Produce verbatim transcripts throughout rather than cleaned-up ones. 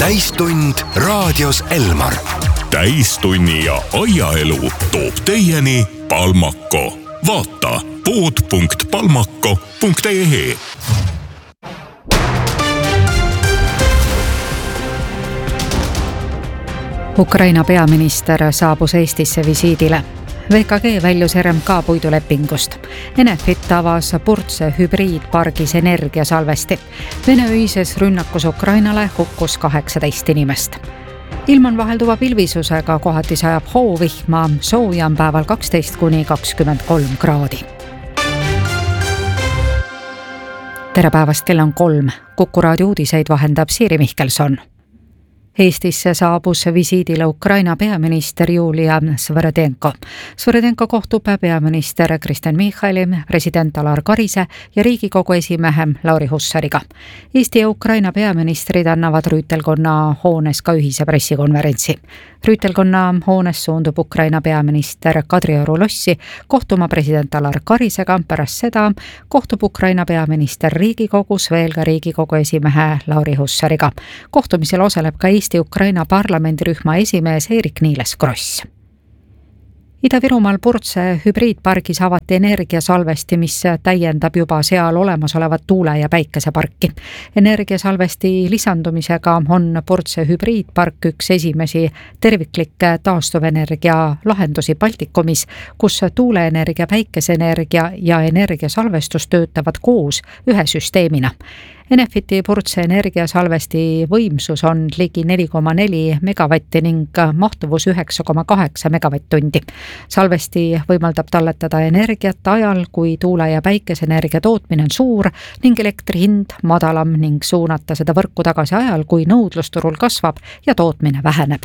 täistund raadios Elmar. Täistunni ja aiaelu toob teieni Palmako. Vaata pood punkt palmako punkt ee. Ukraina peaminister saabus Eestisse visiidile. V K G väljus R M K puidulepingust. Enefit avas Purtse hübriidpargis energiasalvesti. Vene ühises rünnakus Ukrainale hukkus kaheksateist inimest. Ilm on vahelduva pilvisusega, kohati sajab hoovihma, sooja on päeval kaksteist kuni kakskümmend kolm kraadi. Tere päevast, kell on kolm. Kuku raadio uudiseid vahendab Siiri Mihkelson. Eestisse saabus visiidile Ukraina peaminister Julia Svõrõdenko. Svõrõdenko kohtub peaminister Kristen Michali, president Alar Karise ja Riigikogu esimehe Lauri Hussariga. Eesti ja Ukraina peaministrid annavad Rüütelkonna hoones ka ühise pressikonverentsi. Rüütelkonna hoones suundub Ukraina peaminister Kadrioru lossi kohtuma president Alar Karisega. Pärast seda kohtub Ukraina peaminister Riigikogus veel ka Riigikogu esimehe Lauri Hussariga. Kohtumisel osaleb ka Eesti Ukraina parlamendirühma esimees Eerik-Niiles Kross. Ida-Virumaal Purtse hübriidpargis avati energiasalvesti, mis täiendab juba seal olemasolevat tuule- ja päikeseparki. Energiasalvesti lisandumisega on Purtse hübriidpark üks esimesi terviklikke taastuvenergia lahendusi Baltikumis, kus tuuleenergia, päikeseenergia ja energiasalvestus töötavad koos ühe süsteemina. Enefiti Purtse energiasalvesti võimsus on ligi neli koma neli megavatti ning mahtuvus üheksa koma kaheksa megavatt-tundi. Salvesti võimaldab talletada energiat ajal, kui tuule- ja päikeseenergia tootmine on suur ning elektri hind madalam ning suunata seda võrku tagasi ajal, kui nõudlusturul kasvab ja tootmine väheneb.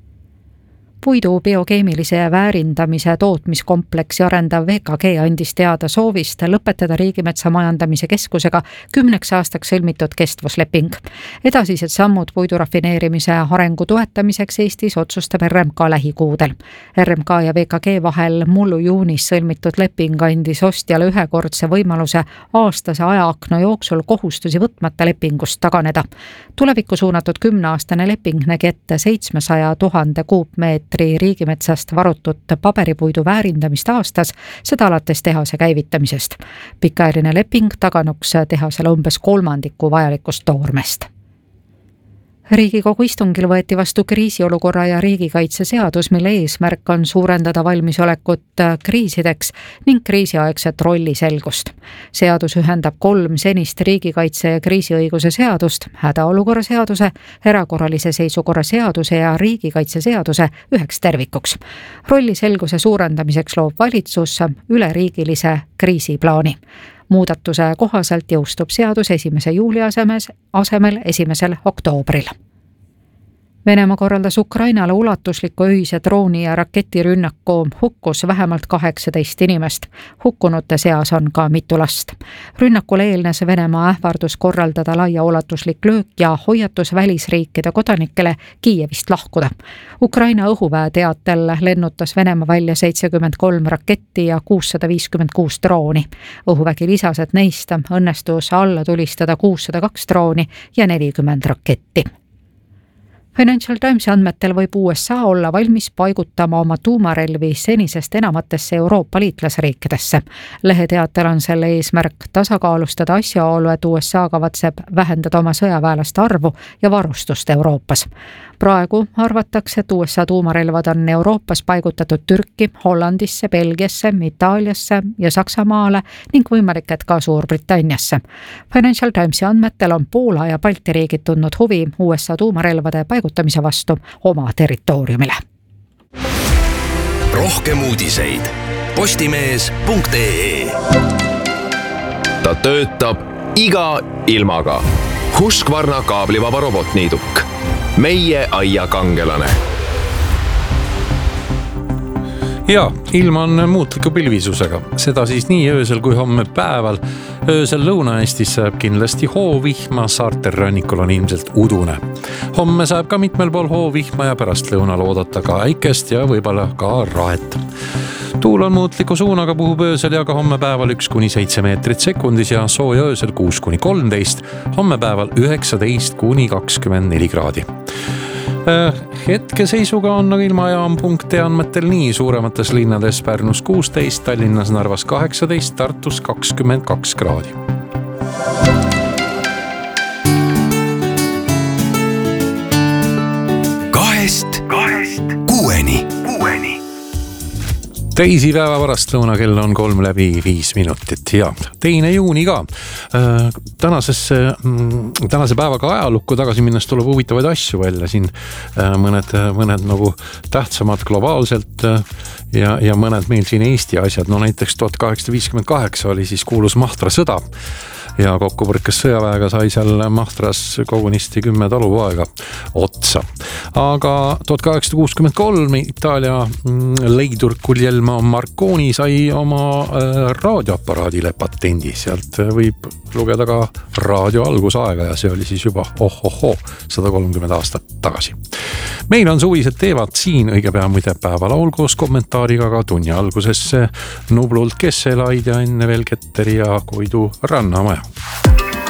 Puidu biokeemilise väärindamise tootmiskompleksi arendav V K G andis teada soovist lõpetada Riigimetsa majandamise keskusega kümneks aastaks sõlmitud kestvusleping. Edasised sammud puidurafineerimise arengu toetamiseks Eestis otsustab R M K lähikuudel. R M K ja V K G vahel mullu juunis sõlmitud leping andis ostjale ühekordse võimaluse aastase ajaakna jooksul kohustusi võtmata lepingust taganeda. Tulevikku suunatud kümneaastane leping nägi ette seitsmesaja tuhande kuupmeetri Riigimetsast varutud paberipuidu väärindamist aastas, seda alates tehase käivitamisest. Pikaajaline leping taganuks tehasele umbes kolmandiku vajalikust toormest. Riigikogu istungil võeti vastu kriisiolukorra ja riigikaitse seadus, mille eesmärk on suurendada valmisolekut kriisideks ning kriisiaegset rolliselgust. Seadus ühendab kolm senist riigikaitse ja kriisiõiguse seadust, hädaolukorra seaduse, erakorralise seisukorra seaduse ja riigikaitse seaduse üheks tervikuks. Rolliselguse suurendamiseks loob valitsus üleriigilise kriisiplaani. Muudatuse kohaselt jõustub seadus esimese juuli asemes, asemel esimesel oktoobril. Venemaa korraldas Ukrainale ulatusliku ühise drooni- ja raketirünnaku, hukkus vähemalt kaheksateist inimest. Hukkunute seas on ka mitu last. Rünnakule eelnes Venemaa ähvardus korraldada laiaulatuslik löök ja hoiatus välisriikide kodanikele Kiievist lahkuda. Ukraina õhuväe teatel lennutas Venemaa välja seitsekümmend kolm raketti ja kuussada viiskümmend kuus drooni. Õhuvägi lisas, et neist õnnestus alla tulistada kuussada kaks drooni ja nelikümmend raketti. Financial Timesi andmetel võib U S A olla valmis paigutama oma tuumarelvi senisest enamatesse Euroopa liitlasriikidesse. Leheteatel on selle eesmärk tasakaalustada asjaolu, et U S A kavatseb vähendada oma sõjaväelaste arvu ja varustust Euroopas. Praegu arvatakse, et U S A tuumarelvad on Euroopas paigutatud Türki, Hollandisse, Belgiasse, Itaaliasse ja Saksamaale ning võimalik, et ka Suurbritanniasse. Financial Timesi andmetel on Poola ja Balti riigid tundnud huvi U S A tuumarelvade paigutamise vastu oma territooriumile. Rohkem uudiseid postimees punkt ee. Ta töötab iga ilmaga. Husqvarna kaablivaba robotniiduk. Meie aia kangelane. Ja, ilm on muutliku pilvisusega. Seda siis nii öösel kui homme päeval. Öösel Lõuna-Eestis saab kindlasti hoovihma, saartel rannikul on ilmselt udune. Homme saab ka mitmel pool hoovihma ja pärast lõunal oodata ka äikest ja võib-olla ka raet. tuul on muutliku suunaga, puhub öösel ja ka homme päeval üks kuni seitse meetrit sekundis ja sooja öösel kuus kuni kolmteist, homme päeval üheksateist kuni kakskümmend neli kraadi. Hetkeseisuga on ilmajaam punkti andmetel nii suuremates linnades Pärnus kuusteist, Tallinnas, Narvas kaheksateist, Tartus kakskümmend kaks kraadi. Kahest, kahest, kuueni, kuueni. Teisipäeva varastlõuna kell on kolm läbi viis minutit ja teine juuni ka. Tänasesse, tänase päevaga ajalukku tagasi minnes tuleb huvitavaid asju välja siin. Mõned, mõned nagu tähtsamad globaalselt ja, ja mõned meil siin Eesti asjad. No näiteks tuhat kaheksasada viiskümmend kaheksa oli siis kuulus Mahtra sõda ja kokkupõrkes sõjaväega sai seal Mahtras kogunisti kümme talupoega otsa. Aga tuhat kaheksasada kuuskümmend kolm Itaalia leidur Guglielmo Marconi sai oma raadioaparaadile patendi. Sealt võib lugeda ka raadio algusaega ja see oli siis juba ohoho sada kolmkümmend aastat tagasi. Meil on suvised teevad siin õige pea muide päevalaul koos kommentaariga ka tunni algusesse Nublult Kesselaid ja enne veel Ketteri ja Koidu Rannamaja.